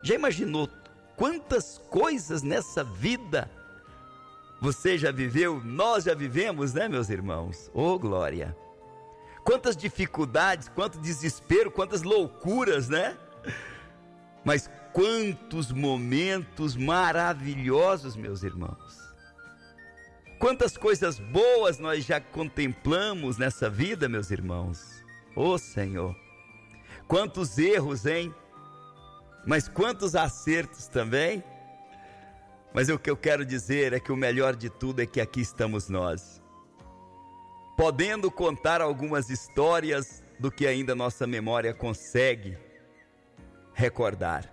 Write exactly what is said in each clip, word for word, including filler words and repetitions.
Já imaginou quantas coisas nessa vida você já viveu? Nós já vivemos, né, meus irmãos? Ô, glória! Quantas dificuldades, quanto desespero, quantas loucuras, né? Mas quantos momentos maravilhosos, meus irmãos. Quantas coisas boas nós já contemplamos nessa vida, meus irmãos. Ô, Senhor. Quantos erros, hein? Mas quantos acertos também. Mas o que eu quero dizer é que o melhor de tudo é que aqui estamos nós, podendo contar algumas histórias do que ainda nossa memória consegue recordar.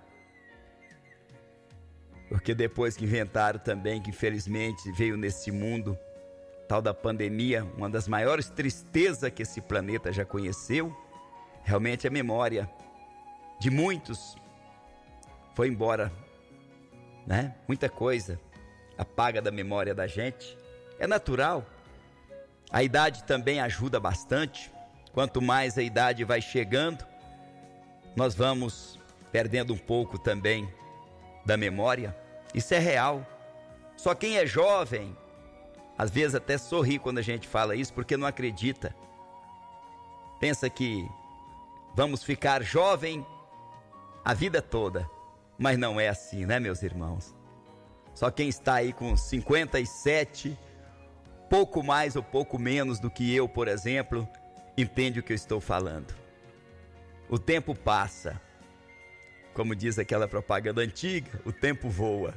Porque depois que inventaram também, que infelizmente veio nesse mundo, tal da pandemia, uma das maiores tristezas que esse planeta já conheceu, realmente a memória de muitos foi embora, né? Muita coisa apaga da memória da gente, é natural. A idade também ajuda bastante. Quanto mais a idade vai chegando, nós vamos perdendo um pouco também da memória. Isso é real. Só quem é jovem, às vezes até sorri quando a gente fala isso, porque não acredita. Pensa que vamos ficar jovem a vida toda. Mas não é assim, né, meus irmãos? Só quem está aí com cinquenta e sete, pouco mais ou pouco menos do que eu, por exemplo, entende o que eu estou falando. O tempo passa. Como diz aquela propaganda antiga, o tempo voa.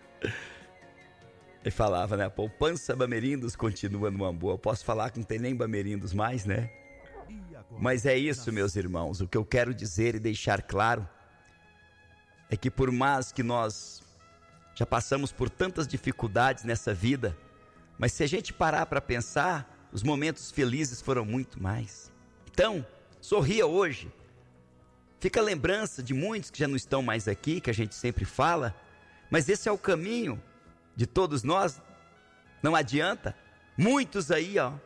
Ele falava, né? A poupança Bamerindos continua numa boa. Eu posso falar que não tem nem Bamerindos mais, né? Mas é isso, meus irmãos. O que eu quero dizer e deixar claro é que por mais que nós já passamos por tantas dificuldades nessa vida, mas se a gente parar para pensar, os momentos felizes foram muito mais. Então, sorria hoje. Fica a lembrança de muitos que já não estão mais aqui, que a gente sempre fala, mas esse é o caminho de todos nós. Não adianta. Muitos aí, ó.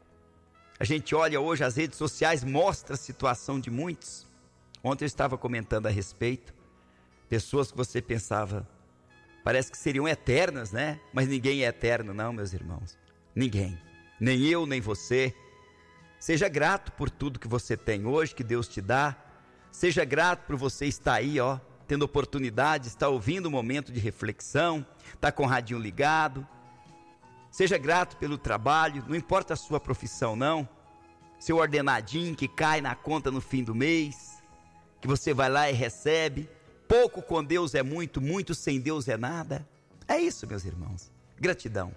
A gente olha hoje, as redes sociais mostram a situação de muitos. Ontem eu estava comentando a respeito. Pessoas que você pensava, parece que seriam eternas, né? Mas ninguém é eterno não, meus irmãos. Ninguém. Nem eu, nem você. Seja grato por tudo que você tem hoje, que Deus te dá. Seja grato por você estar aí, ó, tendo oportunidade, estar ouvindo um momento de reflexão, estar com o radinho ligado. Seja grato pelo trabalho, não importa a sua profissão não. Seu ordenadinho que cai na conta no fim do mês, que você vai lá e recebe. Pouco com Deus é muito, muito sem Deus é nada. É isso, meus irmãos. Gratidão.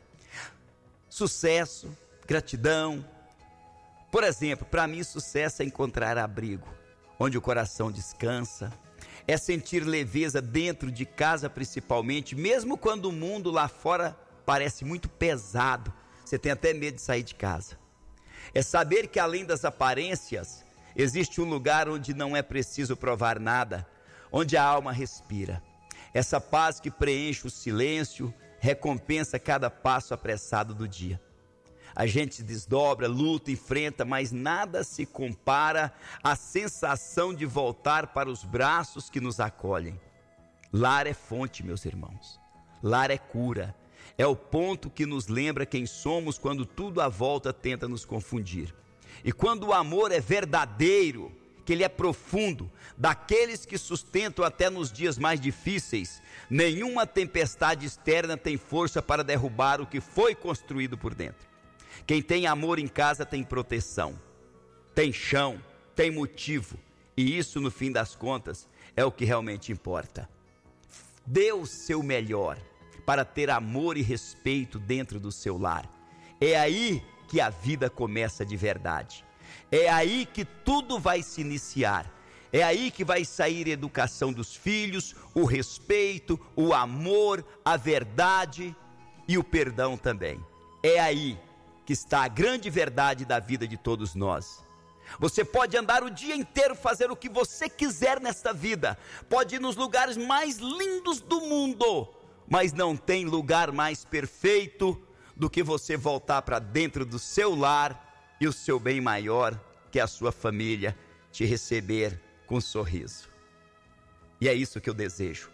Sucesso, gratidão. Por exemplo, para mim sucesso é encontrar abrigo, onde o coração descansa. É sentir leveza dentro de casa principalmente, mesmo quando o mundo lá fora parece muito pesado. Você tem até medo de sair de casa. É saber que além das aparências, existe um lugar onde não é preciso provar nada, onde a alma respira. Essa paz que preenche o silêncio, recompensa cada passo apressado do dia. A gente se desdobra, luta, enfrenta, mas nada se compara à sensação de voltar para os braços que nos acolhem. Lar é fonte, meus irmãos. Lar é cura. É o ponto que nos lembra quem somos quando tudo à volta tenta nos confundir. E quando o amor é verdadeiro, que ele é profundo, daqueles que sustentam até nos dias mais difíceis, nenhuma tempestade externa tem força para derrubar o que foi construído por dentro. Quem tem amor em casa tem proteção, tem chão, tem motivo, e isso no fim das contas é o que realmente importa. Dê o seu melhor para ter amor e respeito dentro do seu lar. É aí que a vida começa de verdade. É aí que tudo vai se iniciar. É aí que vai sair a educação dos filhos, o respeito, o amor, a verdade e o perdão também. É aí que está a grande verdade da vida de todos nós. Você pode andar o dia inteiro, fazer o que você quiser nesta vida, pode ir nos lugares mais lindos do mundo, mas não tem lugar mais perfeito do que você voltar para dentro do seu lar e o seu bem maior, que é a sua família, te receber com um sorriso. E é isso que eu desejo.